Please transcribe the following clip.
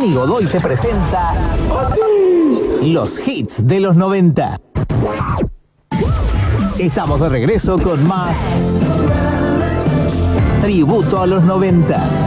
Dani Godoy te presenta los hits de los 90. Estamos de regreso con más Tributo a los 90.